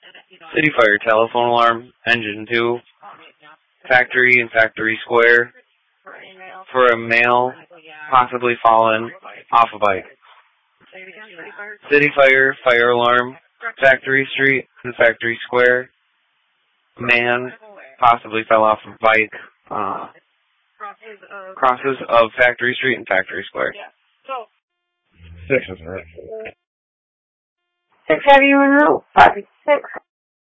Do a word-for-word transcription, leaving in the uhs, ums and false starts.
City fire, telephone alarm, engine two, factory and factory square, for a male possibly fallen off a bike. City fire, fire alarm, factory street and factory square, man possibly fell off a bike, uh, crosses of factory street and factory square. Six is right. Six, have you in a row? Five, six.